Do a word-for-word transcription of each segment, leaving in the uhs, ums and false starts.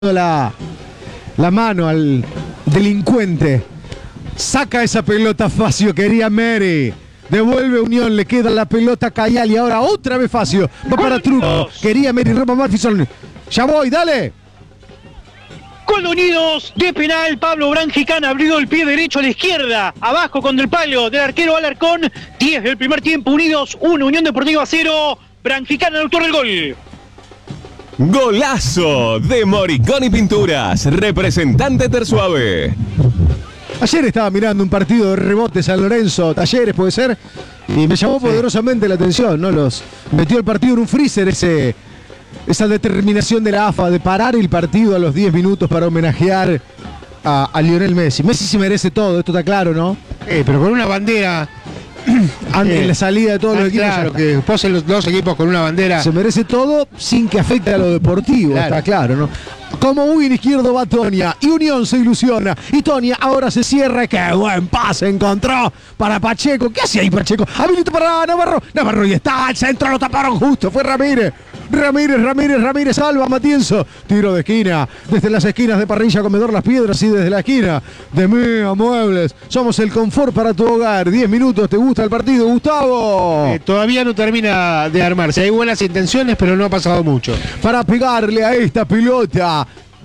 La, la mano al delincuente. Saca esa pelota Facio, quería Mary. Devuelve Unión, le queda la pelota a Cayal y ahora otra vez Facio. Va para Truco. Quería Mary, Roma Martison. Ya voy, dale. Gol de Unidos de penal. Pablo Brangicán abrió el pie derecho a la izquierda. Abajo con el palo del arquero Alarcón. diez del primer tiempo. Unidos uno, Unión Deportiva cero. Brangicán, el autor del gol. Golazo de Moricón y Pinturas, representante Tersuave. Ayer estaba mirando un partido de rebote San Lorenzo, Talleres puede ser, y me llamó poderosamente la atención, ¿no? Los metió el partido en un freezer, ese, esa determinación de la A F A de parar el partido a los diez minutos para homenajear a, a Lionel Messi. Messi se merece todo, esto está claro, ¿no? Eh, pero con una bandera antes de eh, la salida de todos los equipos. Claro, que posen los dos equipos con una bandera. Se merece todo sin que afecte a lo deportivo, claro. Está claro, ¿no? Como win izquierdo va Tonia y Unión se ilusiona. Y Tonia ahora se cierra. ¡Qué buen pase encontró para Pacheco! ¿Qué hacía ahí Pacheco? Habilito para Navarro. Navarro y está al centro, lo taparon justo. Fue Ramírez. Ramírez, Ramírez, Ramírez salva a Matienzo. Tiro de esquina. Desde las esquinas de Parrilla Comedor Las Piedras y desde la esquina de Mea Muebles. Somos el confort para tu hogar. diez minutos. ¿Te gusta el partido, Gustavo? Eh, todavía no termina de armarse. Hay buenas intenciones, pero no ha pasado mucho. Para pegarle a esta pelota,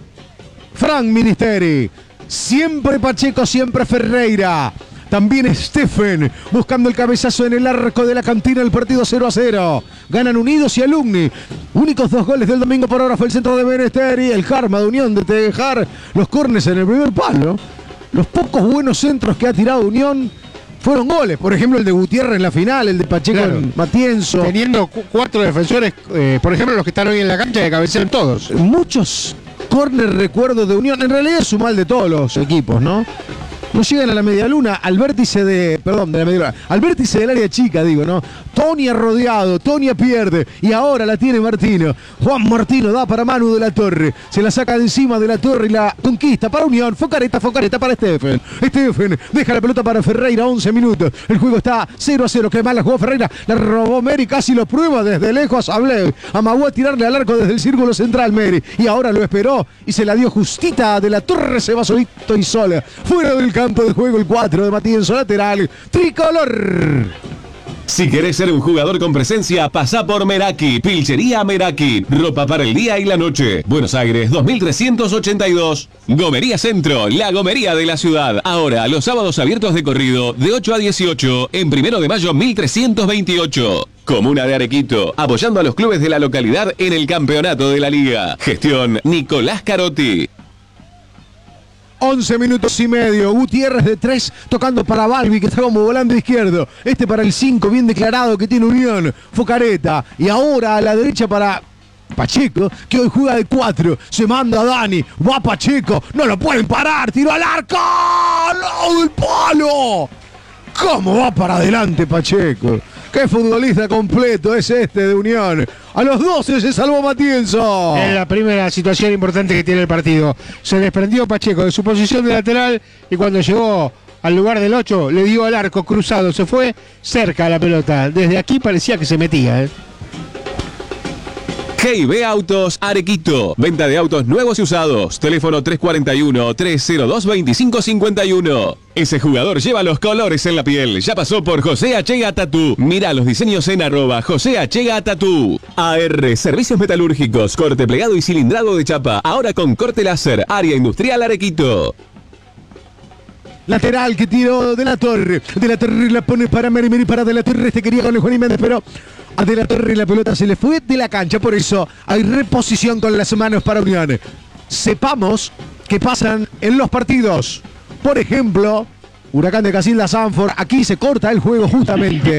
Frank Ministeri. Siempre Pacheco, siempre Ferreira. También Stephen buscando el cabezazo en el arco de la cantina. El partido cero a cero. Ganan Unidos y Alumni. Únicos dos goles del domingo por ahora fue el centro de Ministeri. El karma de Unión de dejar los córneres en el primer palo. Los pocos buenos centros que ha tirado Unión fueron goles. Por ejemplo, el de Gutiérrez en la final, el de Pacheco claro. en Matienzo. Teniendo cu cuatro defensores, eh, por ejemplo, los que están hoy en la cancha, que cabecean todos. Muchos córner recuerdo de Unión. En realidad es un mal de todos los equipos, ¿no? No llegan a la media luna, al vértice de. Perdón, de la media luna. Al vértice del área chica, digo, ¿no? Tonia rodeado, Tonia pierde. Y ahora la tiene Martino. Juan Martino da para Manu de la Torre. Se la saca de encima de la Torre y la conquista para Unión. Focareta, Focareta para Stephen. Stephen deja la pelota para Ferreira, once minutos. El juego está cero a cero. Qué mal la jugó Ferreira. La robó Meri, casi lo prueba desde lejos. Hablé. Amagó a tirarle al arco desde el círculo central Meri. Y ahora lo esperó y se la dio justita de la Torre. Se va solito y sola. Fuera del campo de juego el cuatro de Matienzo, lateral tricolor. Si querés ser un jugador con presencia, pasá por Meraki, Pilchería Meraki, ropa para el día y la noche. Buenos Aires dos mil trescientos ochenta y dos. Gomería Centro, la gomería de la ciudad. Ahora, los sábados abiertos de corrido, de ocho a dieciocho, en Primero de Mayo mil trescientos veintiocho. Comuna de Arequito, apoyando a los clubes de la localidad en el campeonato de la liga. Gestión Nicolás Carotti. once minutos y medio. Gutiérrez de tres tocando para Balbi, que está como volante izquierdo. Este para el cinco, bien declarado, que tiene Unión. Focareta. Y ahora a la derecha para Pacheco, que hoy juega de cuatro. Se manda a Dani. Va Pacheco. No lo pueden parar. Tiro al arco. ¡No, del palo! ¿Cómo va para adelante Pacheco? ¡Qué futbolista completo es este de Unión! A los doce se salvó Matienzo. Es la primera situación importante que tiene el partido. Se desprendió Pacheco de su posición de lateral y cuando llegó al lugar del ocho le dio al arco cruzado. Se fue cerca a la pelota. Desde aquí parecía que se metía, ¿eh? G I B Autos Arequito. Venta de autos nuevos y usados. Teléfono tres cuatro uno, tres cero dos, dos cinco cinco uno. Ese jugador lleva los colores en la piel. Ya pasó por José Achega Tatú. Mira los diseños en arroba José Achega Tatú. A R Servicios Metalúrgicos. Corte plegado y cilindrado de chapa. Ahora con corte láser. Área Industrial Arequito. Lateral que tiró de la Torre. De la Torre la pone para Meri, Meri para de la Torre. Este quería con el Juan Méndez, pero a de la Torre la pelota se le fue de la cancha. Por eso hay reposición con las manos para Unión. Sepamos qué pasan en los partidos. Por ejemplo, Huracán de Casilda Sanford. Aquí se corta el juego justamente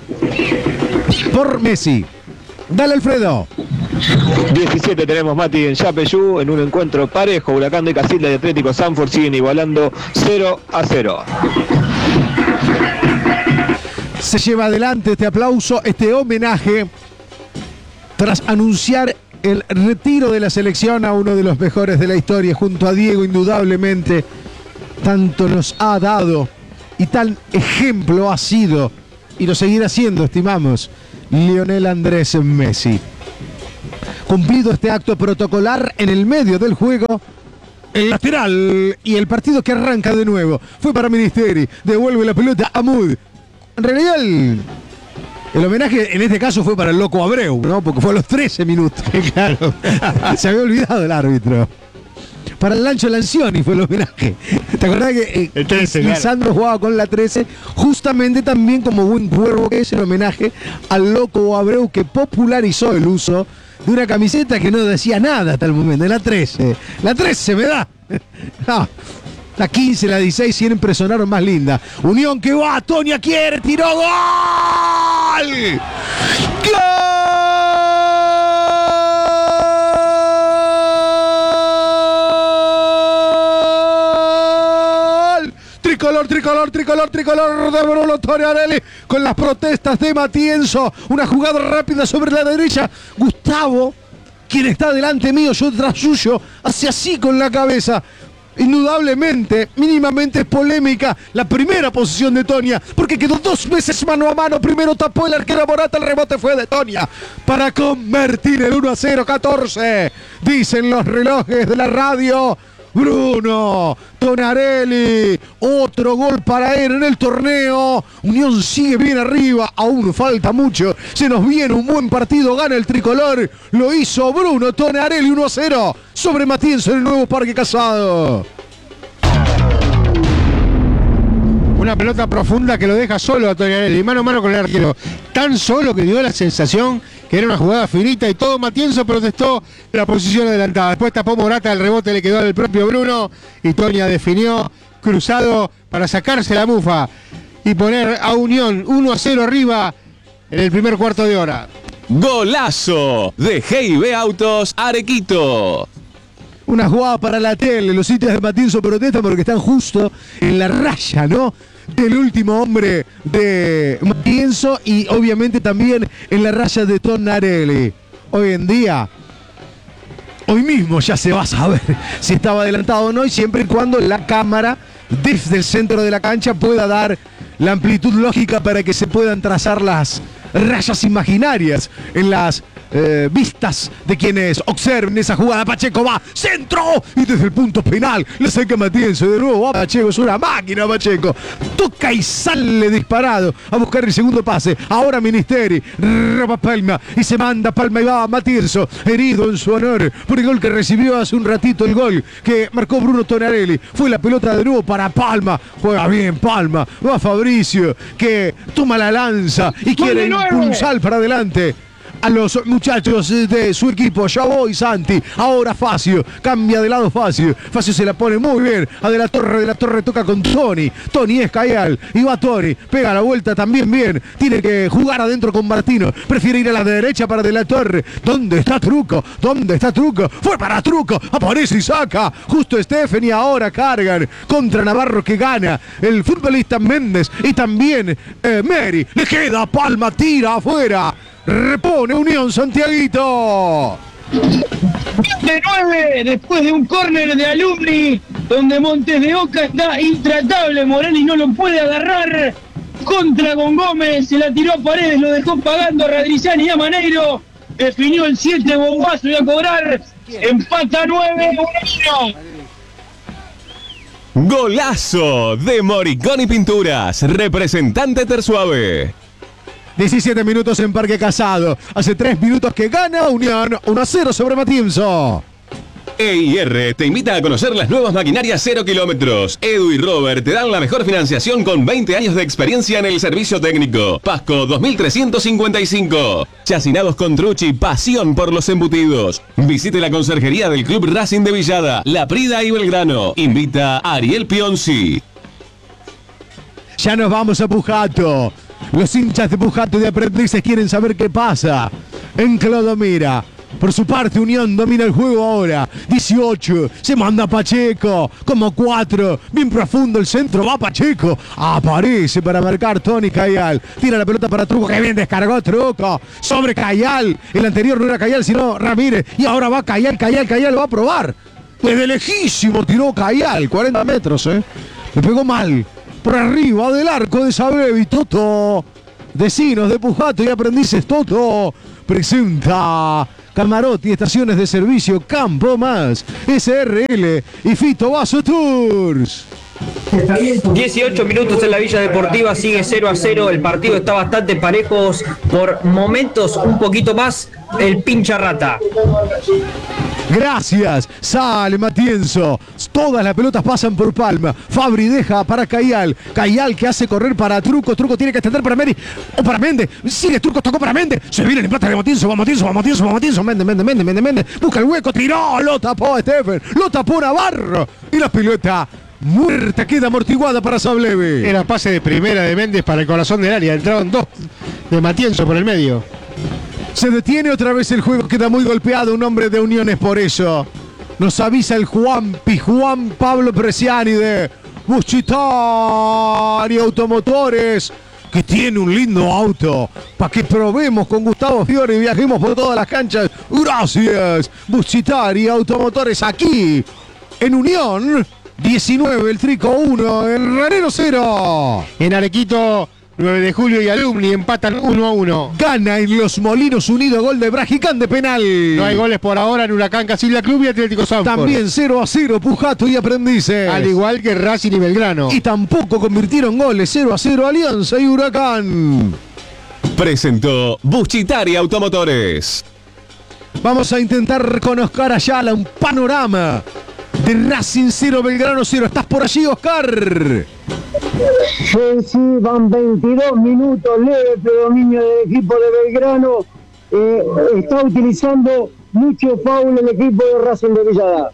por Messi. Dale, Alfredo. diecisiete tenemos, Mati, en Yapeyú, en un encuentro parejo. Huracán de Casilda y Atlético Sanford siguen igualando cero a cero. Se lleva adelante este aplauso, este homenaje, tras anunciar el retiro de la selección a uno de los mejores de la historia, junto a Diego, indudablemente. Tanto nos ha dado y tal ejemplo ha sido, y lo seguirá siendo, estimamos, Lionel Andrés Messi. Cumplido este acto protocolar en el medio del juego, el lateral y el partido que arranca de nuevo. Fue para Ministeri, devuelve la pelota a Mood. En realidad el, el homenaje en este caso fue para el Loco Abreu, ¿no? Porque fue a los trece minutos. Claro. Se había olvidado el árbitro. Para el Lancho Lancioni fue el homenaje. ¿Te acordás que eh, el trece, Lisandro claro. jugaba con la trece? Justamente también como buen cuervo que es el homenaje al Loco Abreu, que popularizó el uso de una camiseta que no decía nada hasta el momento, de la trece. La trece me da. No, la quince, la dieciséis siempre sonaron más linda. Unión que va, Tonia quiere, tiró, ¡gol! ¡Gol! Tricolor, tricolor, tricolor, tricolor de Bruno Tonarelli con las protestas de Matienzo. Una jugada rápida sobre la derecha. Gustavo, quien está delante mío, yo tras suyo, hace así con la cabeza. Indudablemente, mínimamente es polémica la primera posición de Tonia, porque quedó dos veces mano a mano. Primero tapó el arquero Morata, el rebote fue de Tonia para convertir el uno a cero, catorce. Dicen los relojes de la radio. Bruno Tonarelli, otro gol para él en el torneo. Unión sigue bien arriba, aún falta mucho. Se nos viene un buen partido, gana el tricolor. Lo hizo Bruno Tonarelli, uno a cero sobre Matienzo en el nuevo Parque Casado. Una pelota profunda que lo deja solo a Tonarelli, mano a mano con el arquero. Tan solo que dio la sensación que era una jugada finita y todo. Matienzo protestó la posición adelantada. Después tapó Morata, el rebote le quedó al propio Bruno y Tonia definió cruzado para sacarse la mufa y poner a Unión uno a cero arriba en el primer cuarto de hora. Golazo de G I B Autos Arequito. Una jugada para la tele. Los sitios de Matienzo protestan porque están justo en la raya, ¿no?, del último hombre de Matienzo y obviamente también en la raya de Tonarelli. Hoy en día, hoy mismo ya se va a saber si estaba adelantado o no, y siempre y cuando la cámara desde el centro de la cancha pueda dar la amplitud lógica para que se puedan trazar las rayas imaginarias en las Eh, vistas de quienes observen esa jugada. Pacheco va, centro, y desde el punto penal le saca Matienzo, de nuevo va Pacheco, es una máquina Pacheco, toca y sale disparado a buscar el segundo pase. Ahora Ministeri, roba Palma y se manda Palma y va Matienzo, herido en su honor por el gol que recibió hace un ratito, el gol que marcó Bruno Tonarelli. Fue la pelota de nuevo para Palma, juega bien Palma, va Fabricio que toma la lanza y quiere impulsar para adelante a los muchachos de su equipo. Ya voy Santi, ahora Facio, cambia de lado Facio, Facio se la pone muy bien a De la Torre, De la Torre toca con Tony, Tony es Cayal, y va Tony, pega la vuelta también bien, tiene que jugar adentro con Martino, prefiere ir a la derecha para De la Torre. ¿Dónde está Truco? ¿Dónde está Truco? Fue para Truco, aparece y saca, justo Stephen, y ahora cargan contra Navarro que gana el futbolista Méndez y también eh, Mary, le queda Palma, tira afuera. Repone Unión Santiaguito. De nueve, después de un córner de Alumni, donde Montes de Oca está intratable. Morales no lo puede agarrar. Contra con Gómez, se la tiró a Paredes, lo dejó pagando a Radrizani y a Maneiro. Definió el siete, bombazo y a cobrar. Empata nueve, uno. Golazo de Moricón y Pinturas, representante Tersuave. diecisiete minutos en Parque Casado. Hace tres minutos que gana Unión uno a cero sobre Matienzo. E I R te invita a conocer las nuevas maquinarias cero kilómetros. Edu y Robert te dan la mejor financiación con veinte años de experiencia en el servicio técnico. Pasco dos mil trescientos cincuenta y cinco. Chacinados con Truchi, pasión por los embutidos. Visite la conserjería del Club Racing de Villada, La Prida y Belgrano. Invita a Ariel Pionci. Ya nos vamos a Pujato. Los hinchas de Pujato de Aprendices quieren saber qué pasa en Clodomira. Por su parte, Unión domina el juego ahora. dieciocho, se manda Pacheco, como cuatro, bien profundo el centro, va Pacheco. Aparece para marcar Tony Cayal. Tira la pelota para Truco, que bien descargó Truco. Sobre Cayal. El anterior no era Cayal, sino Ramírez. Y ahora va Cayal, Cayal, Cayal, va a probar. Desde lejísimo tiró Cayal, cuarenta metros, ¿eh? Le pegó mal. Por arriba del arco de Sabevi, Toto. Vecinos de Pujato y Aprendices, Toto presenta Camarote y estaciones de servicio Campo Más, S R L y Fito Vaso Tours. dieciocho minutos en la Villa Deportiva, sigue cero a cero, el partido está bastante parejos, por momentos un poquito más el pincha rata. Gracias, sale Matienzo. Todas las pelotas pasan por Palma. Fabri deja para Cayal. Cayal que hace correr para Truco. Truco tiene que extender para Meri. O para Méndez. Sigue Truco, tocó para Méndez. Se viene el empate de Matienzo. Va Matienzo, va Matienzo, va Matienzo. Méndez, Méndez, Méndez, Méndez, Méndez. Busca el hueco, tiró. Lo tapó Stephen. Lo tapó Navarro. Y la pelota muerta queda amortiguada para Sableve. Era pase de primera de Méndez para el corazón del área. Entraron dos de Matienzo por el medio. Se detiene otra vez el juego, queda muy golpeado un hombre de Uniones por eso. Nos avisa el Juanpi, Juan Pablo Preciani de Buschitari Automotores, que tiene un lindo auto para que probemos con Gustavo Fiore y viajemos por todas las canchas. Gracias, Buschitari Automotores, aquí en Unión. diecinueve, el Trico uno, el Ranero cero. En Arequito, nueve de julio y Alumni empatan uno a uno. Gana en Los Molinos Unidos, gol de Brajicán de penal. No hay goles por ahora en Huracán, Casilda Club y Atlético Sanford. También cero a cero, Pujato y Aprendices. Al igual que Racing y Belgrano. Y tampoco convirtieron goles, cero a cero Alianza y Huracán. Presentó Buschitari Automotores. Vamos a intentar con Oscar Ayala un panorama de Racing cero, Belgrano cero. ¿Estás por allí, Oscar? Sí, sí, van veintidós minutos, leve predominio del equipo de Belgrano. Eh, está utilizando mucho foul el equipo de Racing de Villadá.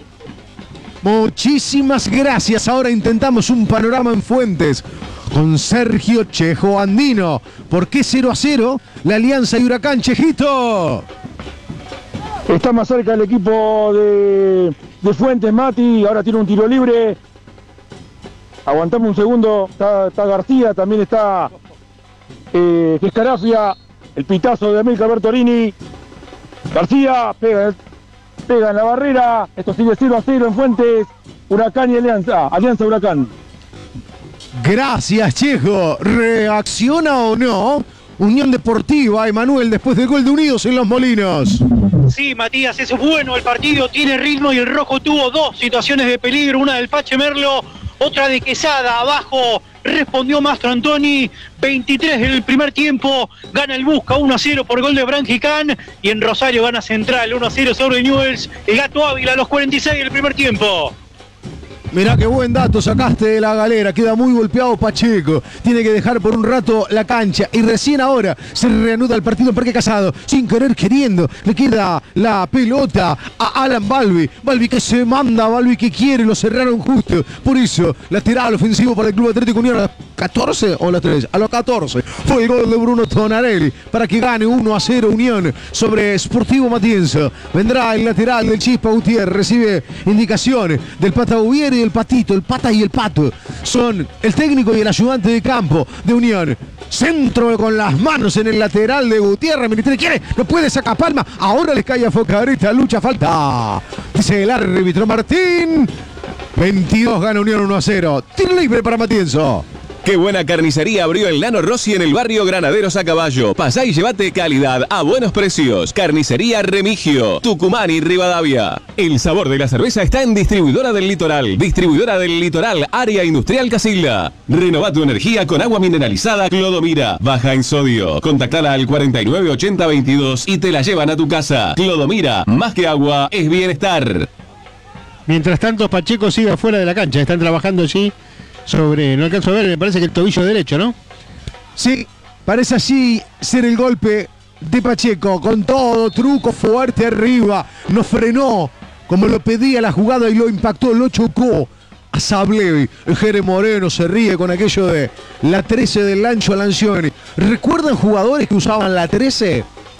Muchísimas gracias. Ahora intentamos un panorama en Fuentes con Sergio Chejo Andino. ¿Por qué cero a cero la Alianza y Huracán, Chejito? Está más cerca el equipo de, de Fuentes, Mati. Ahora tiene un tiro libre. Aguantamos un segundo. Está, está García, también está eh, Escarafia. El pitazo de Amílcar Bertolini. García pega, pega en la barrera. Esto sigue cero a cero en Fuentes. Huracán y Alianza. Alianza Huracán. Gracias, Chejo. ¿Reacciona o no Unión Deportiva, Emanuel, después del gol de Unidos en Los Molinos? Sí, Matías, es bueno el partido, tiene ritmo y el rojo tuvo dos situaciones de peligro, una del Pache Merlo, otra de Quesada, abajo respondió Mastro Antoni, veintitrés del primer tiempo, gana el Busca uno a cero por gol de Branjicán y en Rosario gana Central uno a cero sobre Newell's, el Gato Ávila a los cuarenta y seis del primer tiempo. Mirá qué buen dato sacaste de la galera, queda muy golpeado Pacheco, tiene que dejar por un rato la cancha y recién ahora se reanuda el partido en Parque Casado, sin querer queriendo, le queda la pelota a Alan Balbi, Balbi que se manda, Balbi que quiere, lo cerraron justo, por eso lateral ofensivo para el Club Atlético Unión a los catorce o a los tres, a los catorce, fue el gol de Bruno Tonarelli para que gane uno a cero Unión sobre Sportivo Matienzo, vendrá el lateral del Chispa Gutiérrez, recibe indicaciones del Pata Ubieri y el Patito, el Pata y el Pato son el técnico y el ayudante de campo de Unión. Centro con las manos en el lateral de Gutiérrez. Militari quiere, no puede sacar Palma. Ahora les cae a Focarita, lucha, falta. Dice el árbitro Martín. veintidós gana Unión uno a cero. Tiro libre para Matienzo. Qué buena carnicería abrió el Nano Rossi en el barrio Granaderos a Caballo. Pasá y llévate calidad a buenos precios. Carnicería Remigio, Tucumán y Rivadavia. El sabor de la cerveza está en Distribuidora del Litoral. Distribuidora del Litoral, Área Industrial Casilda. Renová tu energía con agua mineralizada Clodomira. Baja en sodio. Contactala al cuarenta y nueve ochenta veintidós y te la llevan a tu casa. Clodomira, más que agua, es bienestar. Mientras tanto, Pacheco sigue afuera de la cancha. Están trabajando allí sobre, no alcanzo a ver, me parece que el tobillo derecho, ¿no? Sí, parece así ser el golpe de Pacheco, con todo, truco fuerte arriba, no frenó como lo pedía la jugada y lo impactó, lo chocó a Sablevi. El Jere Moreno se ríe con aquello de la trece del Lancho Lancioni. ¿Recuerdan jugadores que usaban la trece?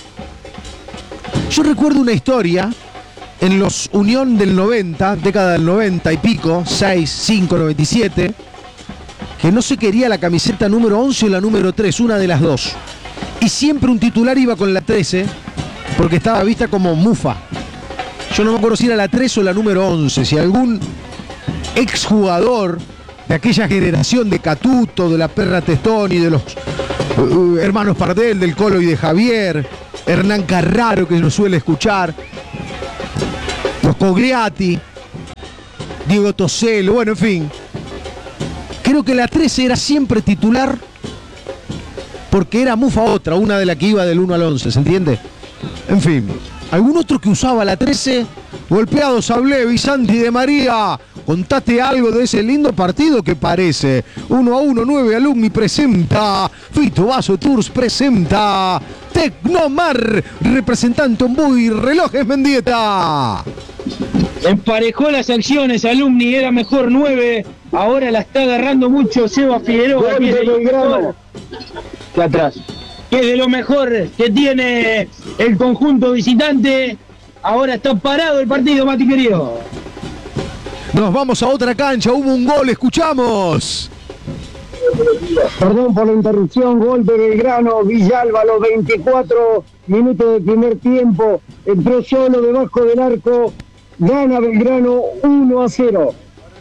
Yo recuerdo una historia en los Unión del noventa, década del noventa y pico, seis, cinco, noventa y siete, que no se quería la camiseta número once o la número tres, una de las dos. Y siempre un titular iba con la trece, porque estaba vista como mufa. Yo no me acuerdo si era la tres o la número once, si algún exjugador de aquella generación de Catuto, de la Perra Testoni, de los Uh, hermanos Pardel, del Colo y de Javier, Hernán Carraro, que nos suele escuchar, los Cogliati, Diego Toselo, bueno, en fin. Creo que la trece era siempre titular porque era mufa otra, una de la que iba del uno al once, ¿se entiende? En fin, algún otro que usaba la trece, golpeado Sablevi, Santi de María. Contate algo de ese lindo partido que parece. uno a uno, nueve Alumni presenta. Fito Vaso Tours presenta. Tecnomar, representante Ombuy, Relojes Mendieta. Emparejó las acciones, Alumni era mejor nueve. Ahora la está agarrando mucho Seba Figueroa, que es de lo mejor, de atrás, que es de lo mejor que tiene el conjunto visitante. Ahora está parado el partido, Mati querido. Nos vamos a otra cancha, hubo un gol, escuchamos. Perdón por la interrupción, gol de Belgrano, Villalba a los veinticuatro minutos del primer tiempo, entró solo debajo del arco, gana Belgrano uno a cero.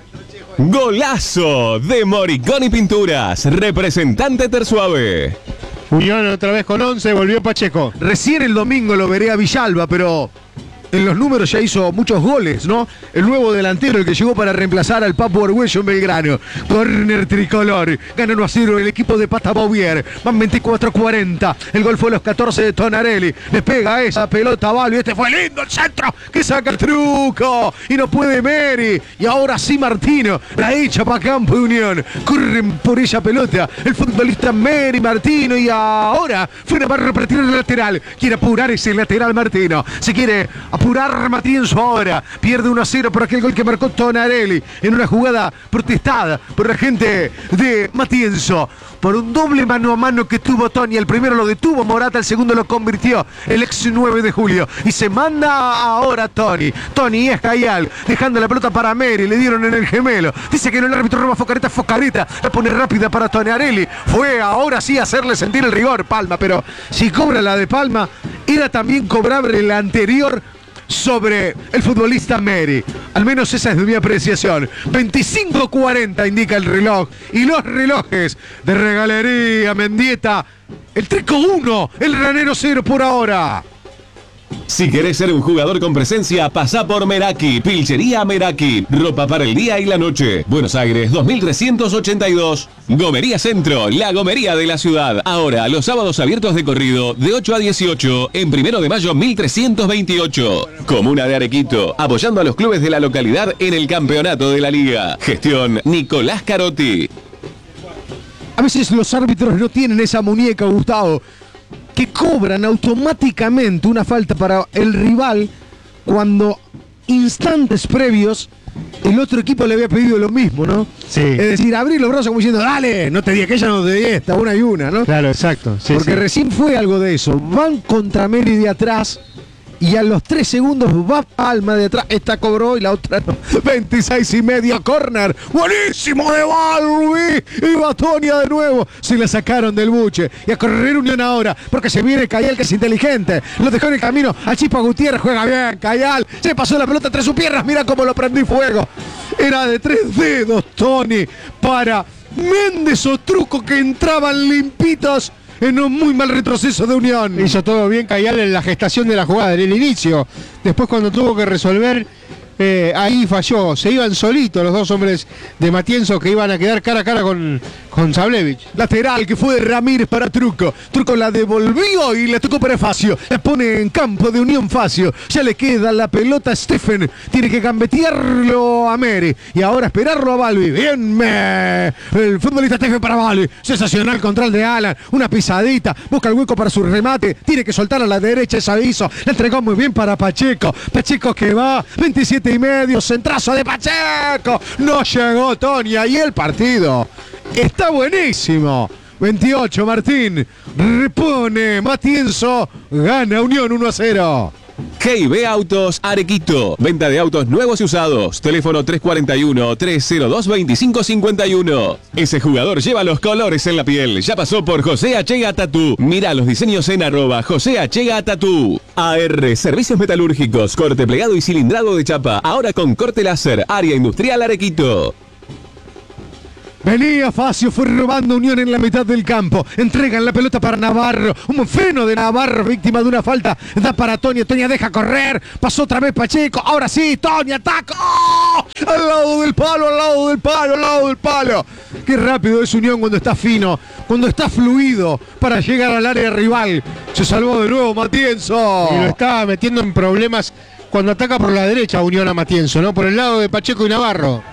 Golazo de Moriconi Pinturas, representante Tersuave. Unión otra vez con once, volvió Pacheco. Recién el domingo lo veré a Villalba, pero en los números ya hizo muchos goles, ¿no? El nuevo delantero, el que llegó para reemplazar al Papu Argüello en Belgrano. Corner tricolor. Gana uno a cero el equipo de Pata Bauvier. Van veinticuatro a cuarenta. El gol fue a los catorce de Tonarelli. Le pega esa pelota a Balbi. Este fue lindo el centro. Que saca el Truco. Y no puede Meri. Y ahora sí Martino. La echa para campo de Unión. Corren por ella pelota. El futbolista Meri Martino. Y ahora frena para repartir el lateral. Quiere apurar ese lateral Martino. Se quiere apurar Matienzo ahora. Pierde uno a cero por aquel gol que marcó Tonarelli en una jugada protestada por la gente de Matienzo. Por un doble mano a mano que tuvo Tony. El primero lo detuvo Morata, el segundo lo convirtió el ex nueve de julio. Y se manda ahora Tony. Tony es Cayal, dejando la pelota para Meri. Le dieron en el gemelo. Dice que no, el árbitro roba Focareta. Focareta la pone rápida para Tonarelli. Fue ahora sí hacerle sentir el rigor Palma. Pero si cobra la de Palma, era también cobrable la anterior sobre el futbolista Meri. Al menos esa es mi apreciación. veinticinco cuarenta indica el reloj. Y los relojes de Regalería Mendieta. El Trico uno, el Ranero cero por ahora. Si querés ser un jugador con presencia, pasá por Meraki, Pilchería Meraki, ropa para el día y la noche. Buenos Aires, dos mil trescientos ochenta y dos. Gomería Centro, la gomería de la ciudad. Ahora, los sábados abiertos de corrido, de ocho a dieciocho, en Primero de Mayo mil trescientos veintiocho. Comuna de Arequito, apoyando a los clubes de la localidad en el campeonato de la liga. Gestión Nicolás Carotti. A veces los árbitros no tienen esa muñeca, Gustavo, que cobran automáticamente una falta para el rival cuando instantes previos el otro equipo le había pedido lo mismo, ¿no? Sí. Es decir, abrir los brazos como diciendo, dale, no te di aquella, no te di esta, una y una, ¿no? Claro, exacto. Sí, Porque sí. recién fue algo de eso. Van contra Meri de atrás y a los tres segundos va Palma de atrás. Esta cobró y la otra no. veintiséis y media, corner. Buenísimo de Balbi. Y Batonia de nuevo. Se la sacaron del buche. Y a correr Unión ahora. Porque se viene Cayal, que es inteligente. Lo dejó en el camino. A Chispa Gutiérrez. Juega bien Cayal. Se pasó la pelota entre sus piernas. Mira cómo lo prendí fuego. Era de tres dedos, Tony. Para Méndez o Truco, que entraban limpitos en un muy mal retroceso de Unión. Hizo todo bien Cayal en la gestación de la jugada, en el inicio. Después, cuando tuvo que resolver, eh, ahí falló. Se iban solitos los dos hombres de Matienzo, que iban a quedar cara a cara con, con Sablevich. Lateral que fue de Ramírez para Truco. Truco la devolvió y la tocó para Facio. La pone en campo de Unión Facio. Ya le queda la pelota a Stephen. Tiene que gambetearlo a Meri. Y ahora esperarlo a Balbi. Bien, me. El futbolista Stephen para Balbi. Sensacional control de Alan. Una pisadita. Busca el hueco para su remate. Tiene que soltar a la derecha ese aviso. La entregó muy bien para Pacheco. Pacheco que va. veintisiete y medio. Centrazo de Pacheco. No llegó Tony. Ahí el partido está buenísimo. veintiocho, Martín. Repone Matienzo. Gana Unión uno a cero. G I B Autos Arequito. Venta de autos nuevos y usados. Teléfono tres cuatro uno, tres cero dos, dos cinco cinco uno. Ese jugador lleva los colores en la piel. Ya pasó por José Achega Tatú. Mira los diseños en arroba José Achega Tatú. A R Servicios Metalúrgicos. Corte plegado y cilindrado de chapa. Ahora con corte láser. Área Industrial Arequito. Venía Facio, fue robando Unión en la mitad del campo. Entregan la pelota para Navarro. Un freno de Navarro, víctima de una falta. Da para Toña. Toña deja correr. Pasó otra vez Pacheco. Ahora sí, Toña ataca. ¡Oh! Al lado del palo, al lado del palo, al lado del palo. Qué rápido es Unión cuando está fino, cuando está fluido para llegar al área rival. Se salvó de nuevo Matienzo. Y lo estaba metiendo en problemas cuando ataca por la derecha Unión a Matienzo, ¿no? Por el lado de Pacheco y Navarro.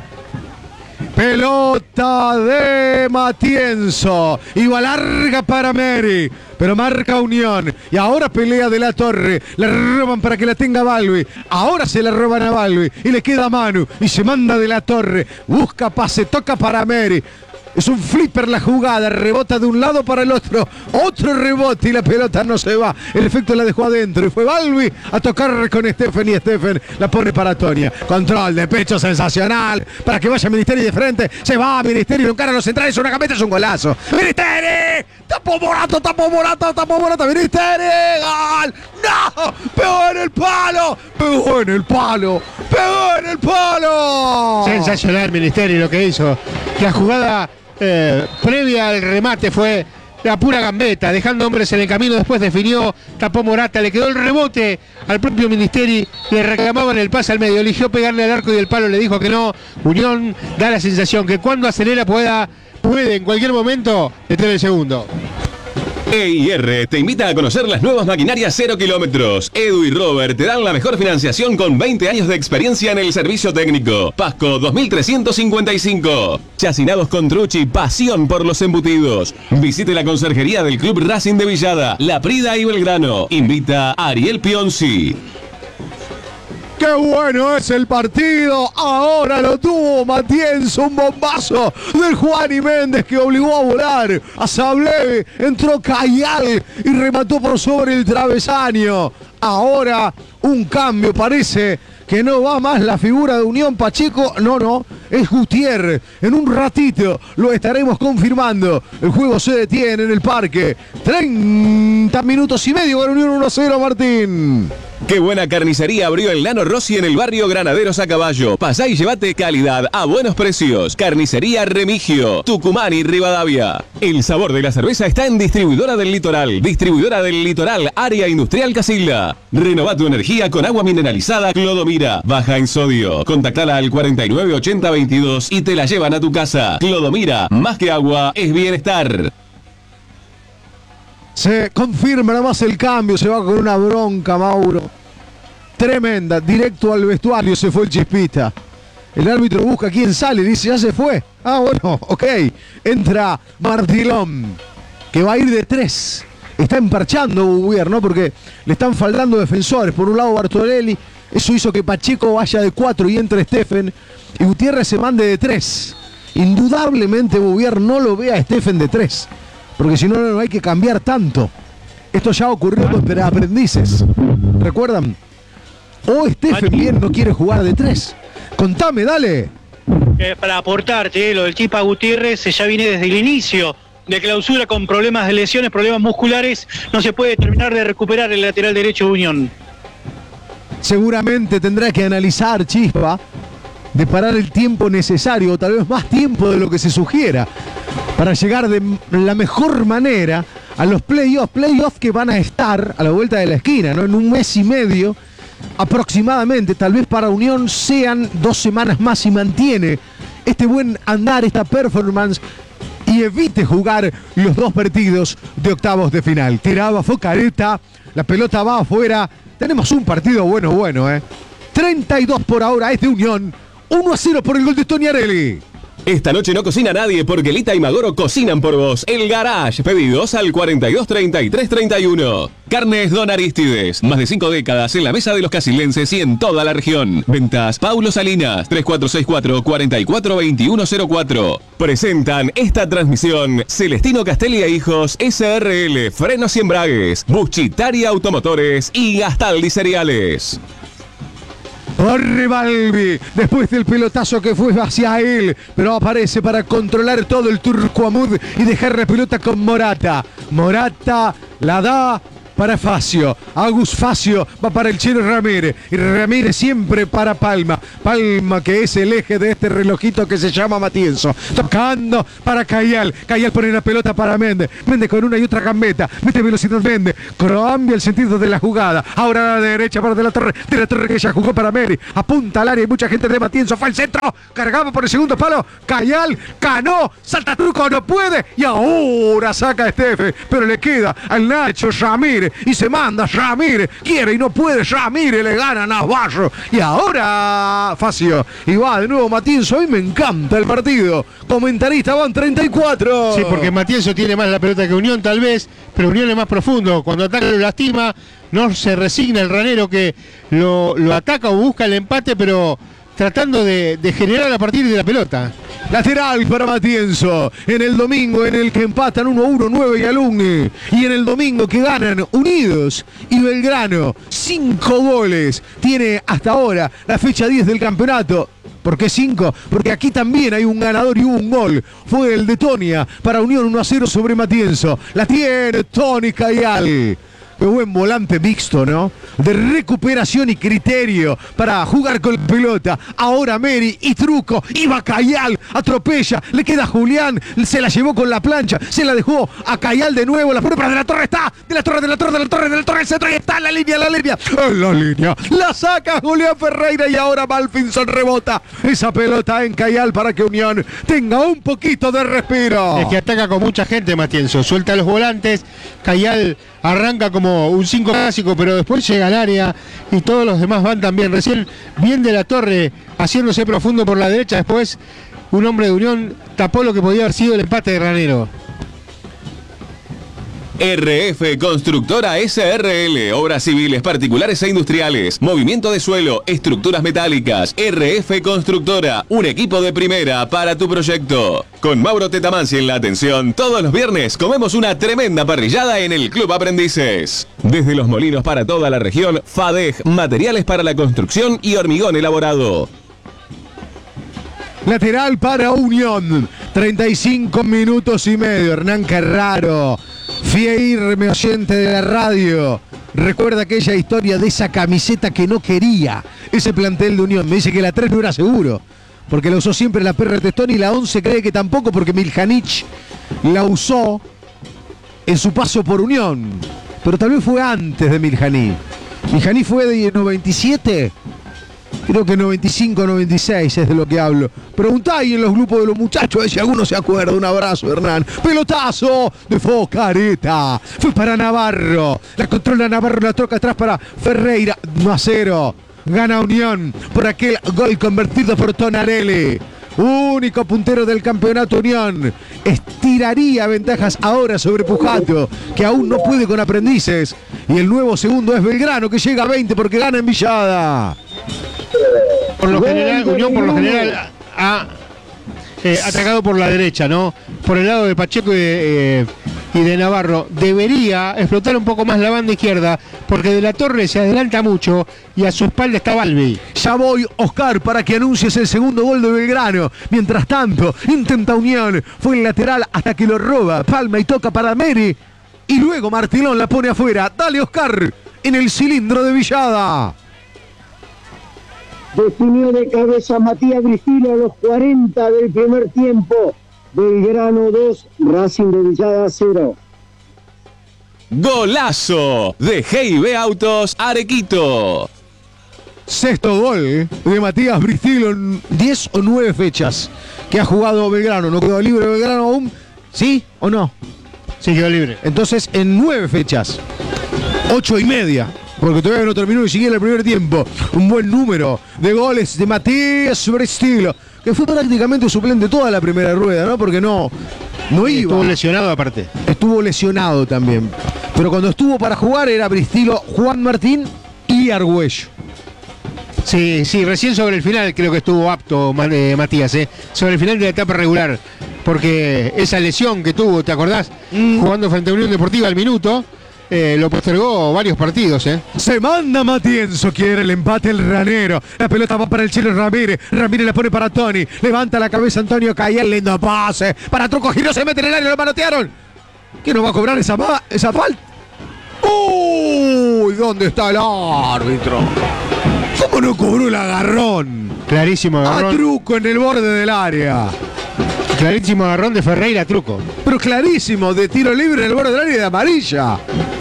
Pelota de Matienzo. Iba larga para Meri, pero marca Unión. Y ahora pelea de la Torre. La roban para que la tenga Balbi. Ahora se la roban a Balbi. Y le queda Manu. Y se manda de la Torre. Busca pase, toca para Meri. Es un flipper la jugada, rebota de un lado para el otro, otro rebote y la pelota no se va. El efecto la dejó adentro y fue Balbi a tocar con Stephen y Stephen la pone para Toña. Control de pecho sensacional para que vaya Ministeri de frente. Se va Ministeri, lo encara a los centrales, una gambeta, es un golazo. ¡Ministeri! ¡Tapó Morato, tapó Morato, tapó Morato! ¡Ministeri! ¡Gol! ¡No! ¡Pegó en el palo! ¡Pegó en el palo! ¡Pegó en el palo! Sensacional Ministeri lo que hizo. La jugada Eh, previa al remate fue la pura gambeta, dejando hombres en el camino, después definió, tapó Morata, le quedó el rebote al propio Ministeri, le reclamaban el pase al medio, eligió pegarle al arco y el palo le dijo que no. Unión da la sensación que cuando acelera pueda, puede en cualquier momento detener el segundo. E I R te invita a conocer las nuevas maquinarias cero kilómetros. Edu y Robert te dan la mejor financiación con veinte años de experiencia en el servicio técnico. Pasco dos mil trescientos cincuenta y cinco. Chacinados con Truchi, pasión por los embutidos. Visite la conserjería del Club Racing de Villada, La Prida y Belgrano. Invita a Ariel Pionci. ¡Qué bueno es el partido! Ahora lo tuvo Matienzo, un bombazo del Juani Méndez que obligó a volar a Sablé, entró Cayal y remató por sobre el travesaño. Ahora un cambio, parece que no va más la figura de Unión. Pacheco, no, no, es Gutiérrez. En un ratito lo estaremos confirmando. El juego se detiene en el parque. treinta minutos y medio con Unión uno a cero, Martín. Qué buena carnicería abrió el Nano Rossi en el barrio Granaderos a Caballo. Pasá y llévate calidad a buenos precios. Carnicería Remigio, Tucumán y Rivadavia. El sabor de la cerveza está en Distribuidora del Litoral. Distribuidora del Litoral, Área Industrial Casilda. Renova tu energía con agua mineralizada Clodomira. Baja en sodio. Contactala al cuarenta y nueve ochenta veintidós y te la llevan a tu casa. Clodomira, más que agua, es bienestar. Se confirma nada más el cambio, se va con una bronca, Mauro. Tremenda, directo al vestuario se fue el Chispita. El árbitro busca quién sale, dice ya se fue. Ah, bueno, ok. Entra Martilón, que va a ir de tres. Está emparchando Bubier, ¿no? Porque le están faltando defensores. Por un lado Bartolelli, eso hizo que Pacheco vaya de cuatro y entre Stephen. Y Gutiérrez se mande de tres. Indudablemente Bubier no lo ve a Stephen de tres. Porque si no, no hay que cambiar tanto. Esto ya ocurrió con aprendices. ¿Recuerdan? O Stephen bien no quiere jugar de tres. Contame, dale. Eh, para aportarte, eh, lo del Chipa Gutiérrez eh, ya viene desde el inicio de clausura con problemas de lesiones, problemas musculares. No se puede terminar de recuperar el lateral derecho de Unión. Seguramente tendrá que analizar Chispa de parar el tiempo necesario, o tal vez más tiempo de lo que se sugiera, para llegar de la mejor manera a los playoffs, playoffs que van a estar a la vuelta de la esquina, ¿no? En un mes y medio aproximadamente, tal vez para Unión sean dos semanas más si mantiene este buen andar, esta performance y evite jugar los dos partidos de octavos de final. Tiraba Focareta, la pelota va afuera, tenemos un partido bueno, bueno, ¿eh? treinta y dos por ahora es de Unión, uno a cero por el gol de Toniarelli. Esta noche no cocina nadie porque Lita y Magoro cocinan por vos. El Garage. Pedidos al cuarenta y dos treinta y tres treinta y uno. Carnes Don Aristides. Más de cinco décadas en la mesa de los casilenses y en toda la región. Ventas Paulo Salinas. tres cuatro seis cuatro, cuatro cuatro dos uno cero cuatro. Presentan esta transmisión Celestino Castelli e Hijos S R L. Frenos y embragues. Buchitaria Automotores y Gastaldi Cereales. Corre Balbi, después del pelotazo que fue hacia él, pero aparece para controlar todo el Turco Amud y dejar la pelota con Morata. Morata la da para Facio. Agus Facio va para el Chelo Ramírez. Y Ramírez siempre para Palma. Palma que es el eje de este relojito que se llama Matienzo. Tocando para Cayal. Cayal pone la pelota para Méndez. Méndez con una y otra gambeta. Mete velocidad Méndez. Cambia el sentido de la jugada. Ahora a la derecha para De la Torre. De la Torre que ya jugó para Meri. Apunta al área. Hay mucha gente de Matienzo. Fue al centro. Cargaba por el segundo palo. Cayal. Canó. Salta truco. No puede. Y ahora saca a Estefe. Pero le queda al Nacho Ramírez. Y se manda Ramírez. Quiere y no puede. Ramírez le gana a Navarro. Y ahora Facio. Y va de nuevo Matienzo. A mí me encanta el partido. Comentarista van treinta y cuatro. Sí, porque Matienzo tiene más la pelota que Unión tal vez. Pero Unión es más profundo. Cuando ataca lo lastima. No se resigna el ranero que lo, lo ataca o busca el empate. Pero tratando de, de generar a partir de la pelota. Lateral para Matienzo. En el domingo en el que empatan uno a uno nueve y Alumni. Y en el domingo que ganan Unidos y Belgrano. Cinco goles. Tiene hasta ahora la fecha diez del campeonato. ¿Por qué cinco? Porque aquí también hay un ganador y hubo un gol. Fue el de Tonia para Unión uno a cero sobre Matienzo. La tiene Tony Cayal. Qué buen volante mixto, ¿no? De recuperación y criterio para jugar con la pelota. Ahora Meri y Truco. Iba Cayal, atropella. Le queda a Julián. Se la llevó con la plancha. Se la dejó a Cayal de nuevo. La pone para De la Torre. Está. De la Torre, de la Torre, de la Torre, de la Torre. El centro y está en la línea, la línea. En la línea. La saca Julián Ferreira y ahora Malfinson rebota. Esa pelota en Cayal para que Unión tenga un poquito de respiro. Es que ataca con mucha gente Matienzo. Suelta los volantes. Cayal arranca como un cinco clásico, pero después llega al área y todos los demás van también. Recién bien De la Torre haciéndose profundo por la derecha. Después un hombre de Unión tapó lo que podía haber sido el empate de Ranero. R F Constructora S R L, obras civiles, particulares e industriales, movimiento de suelo, estructuras metálicas. R F Constructora, un equipo de primera para tu proyecto. Con Mauro Tetamansi en la atención, todos los viernes comemos una tremenda parrillada en el Club Aprendices. Desde los molinos para toda la región, FADEG, materiales para la construcción y hormigón elaborado. Lateral para Unión, treinta y cinco minutos y medio. Hernán Carraro, fiel oyente de la radio, recuerda aquella historia de esa camiseta que no quería ese plantel de Unión. Me dice que la tres no era seguro, porque la usó siempre la P R Testón, y la once cree que tampoco, porque Miljanic la usó en su paso por Unión. Pero tal vez fue antes de Miljanic. Miljanic fue de noventa y siete. Creo que noventa y cinco, noventa y seis es de lo que hablo. Preguntá ahí en los grupos de los muchachos, a ver si alguno se acuerda. Un abrazo, Hernán. Pelotazo de Focareta. Fue para Navarro. La controla Navarro, la toca atrás para Ferreira. uno a cero. Gana Unión por aquel gol convertido por Tonarelli. Único puntero del campeonato Unión. Estiraría ventajas ahora sobre Pujato, que aún no puede con Aprendices. Y el nuevo segundo es Belgrano, que llega a veinte porque gana en Villada. Por lo general, Unión por lo general ha eh, atacado por la derecha, ¿no? Por el lado de Pacheco y de, eh, y de Navarro. Debería explotar un poco más la banda izquierda, porque De la Torre se adelanta mucho y a su espalda está Balbi. Ya voy, Oscar, para que anuncies el segundo gol de Belgrano. Mientras tanto, intenta Unión. Fue el lateral hasta que lo roba Palma y toca para Meri. Y luego Martilón la pone afuera. Dale, Oscar, en el cilindro de Villada. Definió de cabeza Matías Bristilo a los cuarenta del primer tiempo. Belgrano dos, Racing de Villada cero. Golazo de G I B Autos Arequito. Sexto gol de Matías Bristilo en diez o nueve fechas que ha jugado Belgrano. ¿No quedó libre Belgrano aún? ¿Sí o no? Sí, quedó libre. Entonces, en nueve fechas, ocho y media, porque todavía no terminó ni siquiera el primer tiempo. Un buen número de goles de Matías Bristilo, que fue prácticamente suplente toda la primera rueda, ¿no? Porque no, no iba. Estuvo lesionado aparte. Estuvo lesionado también. Pero cuando estuvo para jugar era Bristilo, Juan Martín y Argüello. Sí, sí, recién sobre el final creo que estuvo apto eh, Matías, eh, sobre el final de la etapa regular, porque esa lesión que tuvo, ¿te acordás? Mm. Jugando frente a Unión Deportiva al minuto, eh, lo postergó varios partidos. Eh. Se manda Matienzo, quiere el empate el Ranero. La pelota va para el Chelo Ramírez, Ramírez la pone para Tony, levanta la cabeza Antonio Cayal, lindo pase, para Truco, giró, se mete en el área, lo manotearon. ¿Quién no va a cobrar esa, esa falta? ¡Uy! ¿Dónde está el árbitro? ¿Cómo no cobró el agarrón? Clarísimo agarrón. A Truco en el borde del área. Clarísimo agarrón de Ferreira a Truco. Pero clarísimo, de tiro libre en el borde del área y de amarilla.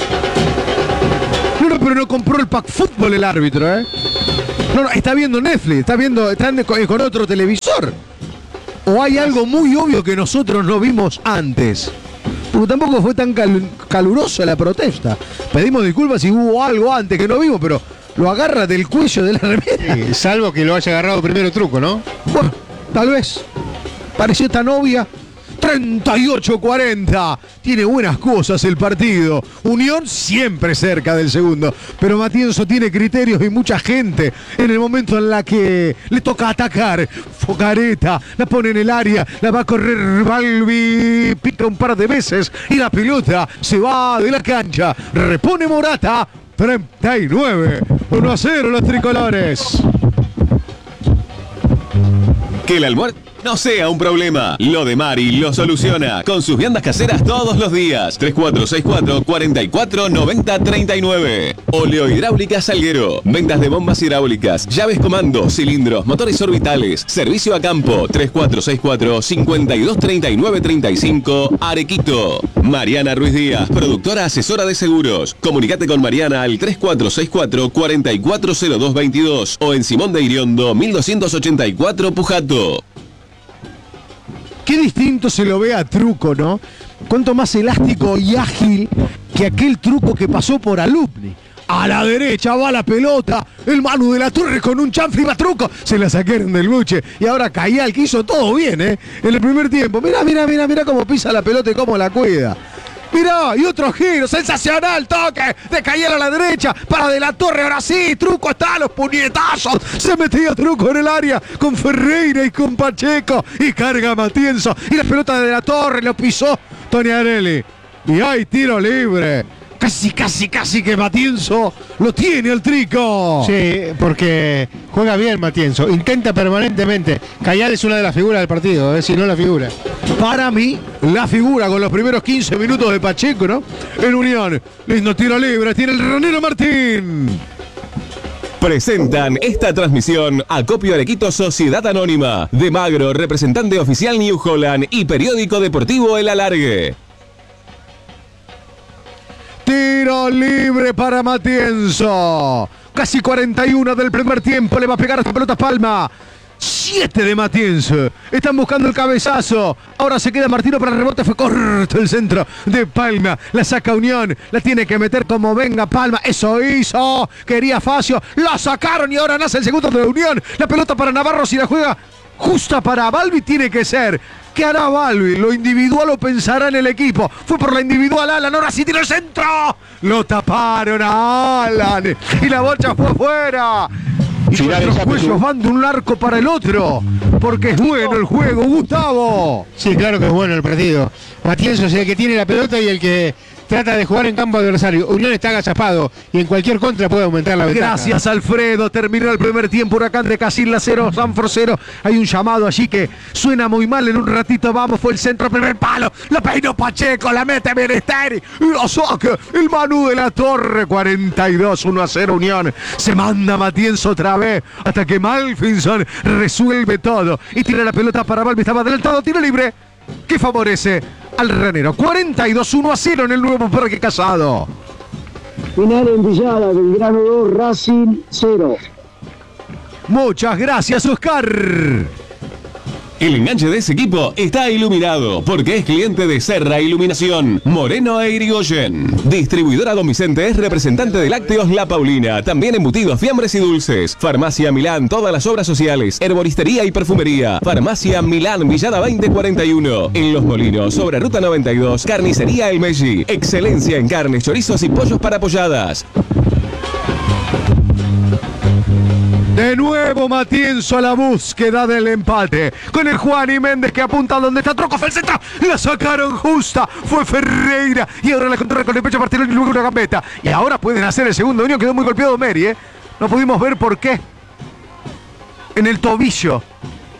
No, no, pero no compró el pack fútbol el árbitro, ¿eh? No, no, está viendo Netflix, está viendo, está con, con otro televisor. O hay algo muy obvio que nosotros no vimos antes. Porque tampoco fue tan cal, calurosa la protesta. Pedimos disculpas si hubo algo antes que no vimos, pero lo agarra del cuello de la remera. Sí, salvo que lo haya agarrado primero Truco, ¿no? Bueno, tal vez. Pareció tan obvia. treinta y ocho cuarenta. Tiene buenas cosas el partido. Unión siempre cerca del segundo. Pero Matienzo tiene criterios y mucha gente en el momento en la que le toca atacar. Focareta la pone en el área. La va a correr Balbi. Pica un par de veces y la pelota se va de la cancha. Repone Morata. treinta y nueve. uno a cero los tricolores. Que el almuerzo no sea un problema. Lo de Mari lo soluciona con sus viandas caseras todos los días. tres cuatro seis cuatro, cuatro cuatro nueve cero tres nueve. Oleohidráulica Salguero. Ventas de bombas hidráulicas, llaves comando, cilindros, motores orbitales. Servicio a campo. tres cuatro seis cuatro, cinco dos tres nueve tres cinco. Arequito. Mariana Ruiz Díaz, productora asesora de seguros. Comunicate con Mariana al tres cuatro seis cuatro, cuatro cuatro cero dos dos dos o en Simón de Iriondo mil doscientos ochenta y cuatro Pujato. Qué distinto se lo ve a Truco, ¿no? Cuánto más elástico y ágil que aquel Truco que pasó por Alumni. A la derecha va la pelota, el Manu de la Torre con un chanfle va Truco, se la sacaron del buche y ahora Cayal que hizo todo bien, ¿eh? En el primer tiempo, mirá, mirá, mirá, mirá cómo pisa la pelota y cómo la cuida. Mirá, y otro giro, sensacional, toque de Cayal a la derecha, para de la Torre, ahora sí, Truco está a los puñetazos, se metía Truco en el área con Ferreira y con Pacheco, y carga Matienzo, y la pelota de la Torre lo pisó Toniarelli, y hay tiro libre. Casi, casi, casi que Matienzo lo tiene el Trico. Sí, porque juega bien Matienzo, intenta permanentemente. Cayal es una de las figuras del partido, eh, si no la figura. Para mí, la figura con los primeros quince minutos de Pacheco, ¿no? En Unión, lindo tiro libre, tiene el Ranero Martín. Presentan esta transmisión Acopio Arequito Sociedad Anónima, De Magro, representante oficial New Holland y periódico deportivo El Alargue. Tiro libre para Matienzo. Casi cuarenta y uno del primer tiempo. Le va a pegar esta pelota Palma. siete de Matienzo. Están buscando el cabezazo. Ahora se queda Martino para el rebote. Fue corto el centro de Palma. La saca Unión. La tiene que meter como venga Palma. Eso hizo. Quería Facio. La sacaron y ahora nace el segundo de Unión. La pelota para Navarro. Si la juega justa para Balbi tiene que ser. ¿Qué hará Balbi? Lo individual lo pensará en el equipo. Fue por la individual Alan. Ahora sí tiene el centro. Lo taparon a Alan. Y la bocha fue afuera. Y los cuellos van de un arco para el otro. Porque es bueno el juego, Gustavo. Sí, claro que es bueno el partido. Matienzo es el que tiene la pelota y el que trata de jugar en campo adversario. Unión está agazapado y en cualquier contra puede aumentar la ventaja. Gracias, Alfredo. Terminó el primer tiempo. Huracán de Casilda cero, Sanford cero. Hay un llamado allí que suena muy mal. En un ratito vamos. Fue el centro, primer palo. La peinó Pacheco, la mete Menesteri. Y lo saca el Manu de la Torre. cuarenta y dos, uno a cero Unión. Se manda Matienzo otra vez. Hasta que Malfinson resuelve todo. Y tira la pelota para Balbi. Estaba adelantado. Tiro libre. Que favorece al Ranero. cuarenta y dos, uno a cero en el nuevo Parque Casado. Final en Villada, Belgrano dos, Racing cero. Muchas gracias, Oscar. El enganche de ese equipo está iluminado porque es cliente de Serra Iluminación, Moreno e Irigoyen. Distribuidora Don Vicente es representante de Lácteos La Paulina, también embutidos, fiambres y dulces. Farmacia Milán, todas las obras sociales, herboristería y perfumería. Farmacia Milán, Villada veinte cuarenta y uno. En Los Molinos, sobre Ruta noventa y dos, Carnicería El Melli. Excelencia en carnes, chorizos y pollos para polladas. De nuevo Matienzo a la búsqueda del empate. Con el Juan y Méndez que apunta donde está Troco, fue el centro. La sacaron justa. Fue Ferreira. Y ahora la controla con el pecho Martelón y luego una gambeta. Y ahora pueden hacer el segundo Unión. Quedó muy golpeado Meri, ¿eh? No pudimos ver por qué. En el tobillo.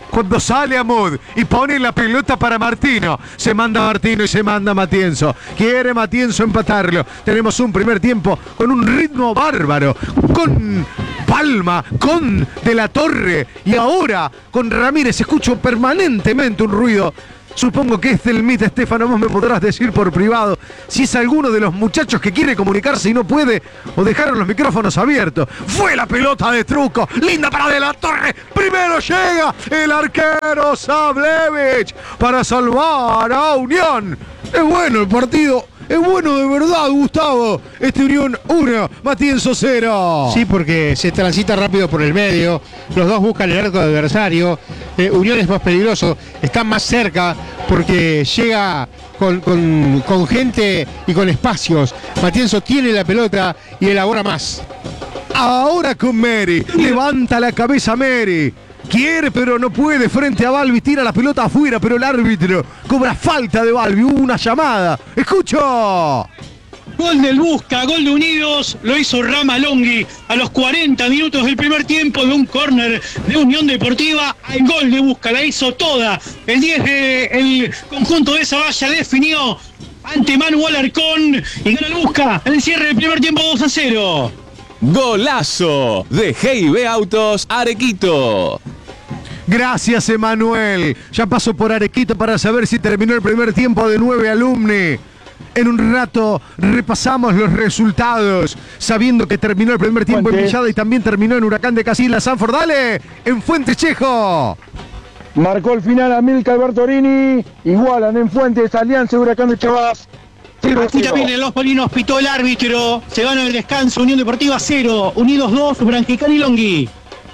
Cuando sale Amud y pone la pelota para Martino, se manda Martino y se manda Matienzo. Quiere Matienzo empatarlo. Tenemos un primer tiempo con un ritmo bárbaro, con Palma, con De la Torre y ahora con Ramírez. Escucho permanentemente un ruido. Supongo que es del Mita, Estefano, vos me podrás decir por privado si es alguno de los muchachos que quiere comunicarse y no puede, o dejaron los micrófonos abiertos. Fue la pelota de Truco, linda para De la Torre, primero llega el arquero Sablevich para salvar a Unión. Es bueno el partido. Es bueno de verdad, Gustavo. Este Unión uno, Matienzo cero. Sí, porque se transita rápido por el medio. Los dos buscan el arco adversario. Eh, Unión es más peligroso. Está más cerca porque llega con, con, con gente y con espacios. Matienzo tiene la pelota y elabora más. Ahora con Meri. Levanta la cabeza Meri. Quiere, pero no puede. Frente a Balbi, tira la pelota afuera, pero el árbitro cobra falta de Balbi. Hubo una llamada. ¡Escucho! Gol del Busca, gol de Unidos, lo hizo Rama Longhi a los cuarenta minutos del primer tiempo de un córner de Unión Deportiva. El gol de Busca la hizo toda. El diez del conjunto de Zavalla definió ante Manu Alarcón y gana el Busca en el cierre del primer tiempo dos a cero. Golazo de G I B Autos Arequito. Gracias, Emanuel. Ya paso por Arequito para saber si terminó el primer tiempo de nueve Alumni. En un rato repasamos los resultados, sabiendo que terminó el primer tiempo Fuentes. en Villada y también terminó en Huracán de Casillas. Sanford, dale, en Fuentes Chejo. Marcó el final Amilcar Bartorini. Igualan en Fuentes, Alianza y Huracán de Chavas. Aquí también en Los Molinos pitó el árbitro. Se gana el descanso. Unión Deportiva cero, Unidos dos, Branjicán y Longhi.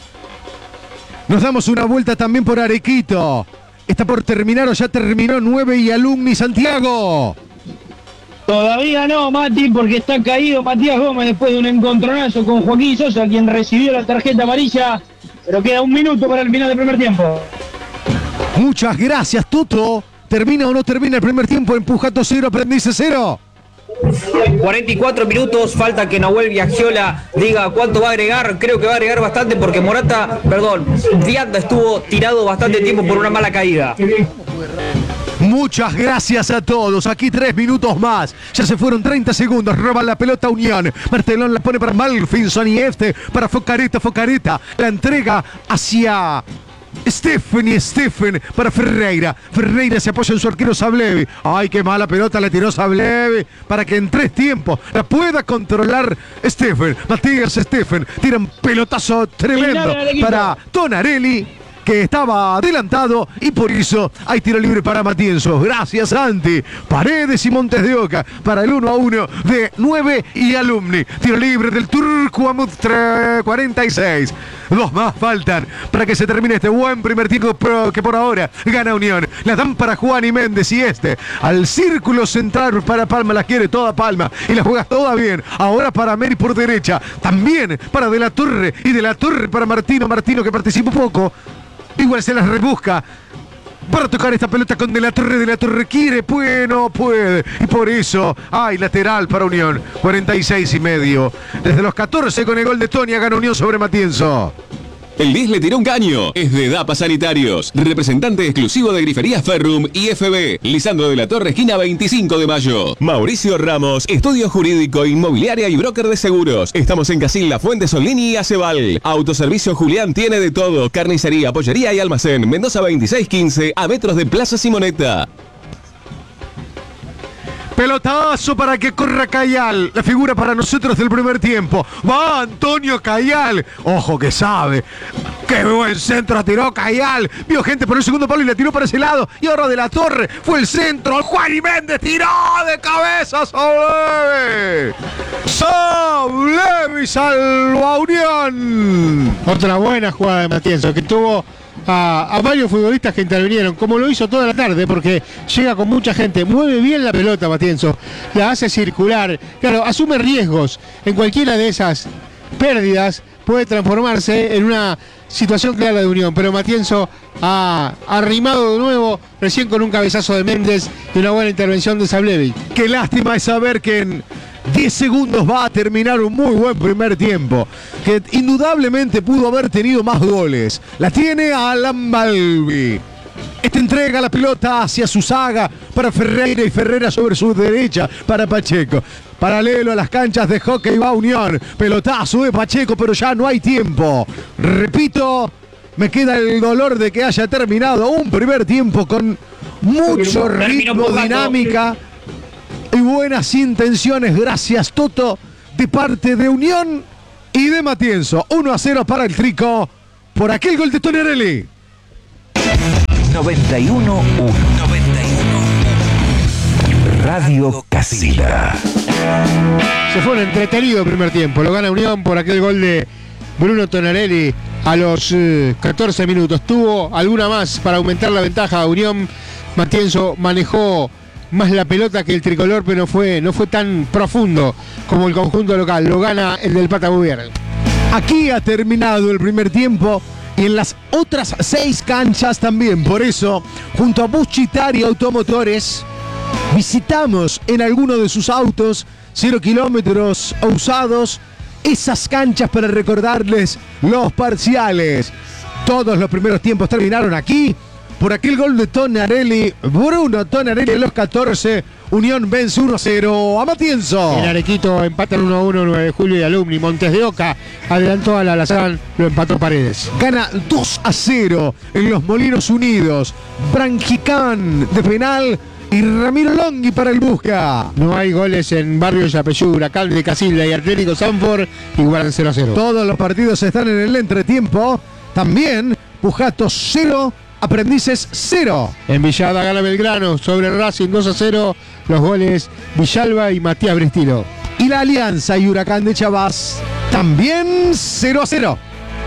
Nos damos una vuelta también por Arequito. Está por terminar o ya terminó nueve y Alumni Santiago. Todavía no, Mati, porque está caído Matías Gómez después de un encontronazo con Joaquín Sosa, quien recibió la tarjeta amarilla. Pero queda un minuto para el final del primer tiempo. Muchas gracias, Toto. ¿Termina o no termina el primer tiempo? Empujato cero, Aprendice cero. cuarenta y cuatro minutos, falta que Nahuel Viagiola diga cuánto va a agregar. Creo que va a agregar bastante porque Morata, perdón, Vianda estuvo tirado bastante tiempo por una mala caída. Muchas gracias a todos. Aquí tres minutos más. Ya se fueron treinta segundos. Roban la pelota Unión. Martelón la pone para Malfinson y este para Focareta. Focareta la entrega hacia Stephen y Stephen para Ferreira. Ferreira se apoya en su arquero Sablevi. Ay, qué mala pelota le tiró Sablevi para que en tres tiempos la pueda controlar Stephen. Matías Stephen tira un pelotazo tremendo para Tonarelli, que estaba adelantado y por eso hay tiro libre para Matienzo. Gracias, Santi. Paredes y Montes de Oca para el uno a uno de nueve y Alumni. Tiro libre del Turco Amud cuarenta y seis. Dos más faltan para que se termine este buen primer tiempo que por ahora gana Unión. La dan para Juan y Méndez y este al círculo central para Palma. La quiere toda Palma y la juega toda bien. Ahora para Meri por derecha. También para De la Torre y De la Torre para Martino. Martino que participó poco. Igual se las rebusca para tocar esta pelota con De la Torre. De la Torre quiere, puede, no puede. Y por eso hay lateral para Unión. cuarenta y seis y medio. Desde los catorce con el gol de Tonia gana Unión sobre Matienzo. El diez le tiró un caño. Es de D A P A Sanitarios. Representante exclusivo de Griferías Ferrum y F B. Lisandro de la Torre, esquina veinticinco de mayo. Mauricio Ramos, estudio jurídico, inmobiliaria y broker de seguros. Estamos en Casilda, Fuentes, Solini y Acebal. Autoservicio Julián tiene de todo. Carnicería, pollería y almacén. Mendoza veintiséis quince, a metros de Plaza Simoneta. Pelotazo para que corra Cayal. La figura para nosotros del primer tiempo. Va Antonio Cayal. Ojo que sabe. Qué buen centro tiró Cayal. Vio gente por el segundo palo y la tiró para ese lado. Y ahora De la Torre. Fue el centro. Juan y Méndez tiró de cabeza. Sablevi. Sablevi salva Unión. Otra buena jugada de Matienzo que tuvo A, a varios futbolistas que intervinieron, como lo hizo toda la tarde, porque llega con mucha gente, mueve bien la pelota Matienzo, la hace circular, claro, asume riesgos en cualquiera de esas pérdidas, puede transformarse en una situación clara de Unión, pero Matienzo ha arrimado de nuevo, recién con un cabezazo de Méndez y una buena intervención de Sablevic. Qué lástima es saber que en diez segundos va a terminar un muy buen primer tiempo, que indudablemente pudo haber tenido más goles. La tiene Alan Balbi. Este entrega la pelota hacia su saga para Ferreira y Ferreira sobre su derecha para Pacheco. Paralelo a las canchas de hockey va Unión. Pelotazo de Pacheco, pero ya no hay tiempo. Repito, me queda el dolor de que haya terminado un primer tiempo con mucho ritmo, dinámica y buenas intenciones. Gracias, Toto, de parte de Unión y de Matienzo. uno a cero para el Trico por aquel gol de Tonarelli. noventa y uno uno. noventa y uno uno. Radio Casila. Se fue un entretenido primer tiempo. Lo gana Unión por aquel gol de Bruno Tonarelli a los eh, catorce minutos. Tuvo alguna más para aumentar la ventaja a Unión. Matienzo manejó más la pelota que el tricolor, pero no fue, no fue tan profundo como el conjunto local. Lo gana el del Pata Gubier. Aquí ha terminado el primer tiempo y en las otras seis canchas también. Por eso, junto a Buschitari Automotores, visitamos en alguno de sus autos cero kilómetros usados esas canchas para recordarles los parciales. Todos los primeros tiempos terminaron aquí por aquel gol de Tonarelli. Bruno Tonarelli a los catorce. Unión vence uno a cero a Matienzo. El Arequito empatan uno a uno, nueve de julio y Alumni. Montes de Oca adelantó al Alazán, lo empató Paredes. Gana dos a cero en los Molinos Unidos. Branjicán de penal y Ramiro Longhi para el Busca. No hay goles en Barrio Yapeyú, Huracán de Casilda y Atlético Sanford igualan cero a cero. Todos los partidos están en el entretiempo. También Pujato cero, Aprendices cero. En Villada gana Belgrano sobre Racing dos a cero. Los goles Villalba y Matías Bristilo. Y la Alianza y Huracán de Chabás también cero a cero.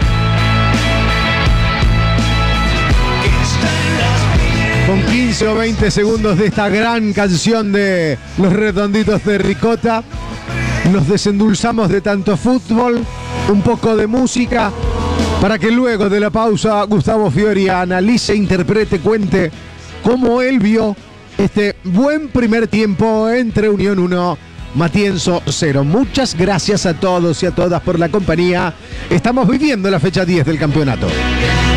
Con quince o veinte segundos de esta gran canción de Los Redonditos de Ricota, nos desendulzamos de tanto fútbol, un poco de música, para que luego de la pausa Gustavo Fiori analice, interprete, cuente cómo él vio este buen primer tiempo entre Unión uno, Matienzo cero. Muchas gracias a todos y a todas por la compañía. Estamos viviendo la fecha diez del campeonato.